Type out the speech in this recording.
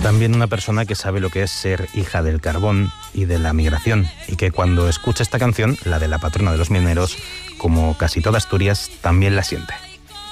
También una persona que sabe lo que es ser hija del carbón y de la migración, y que cuando escucha esta canción, la de la patrona de los mineros, como casi toda Asturias, también la siente.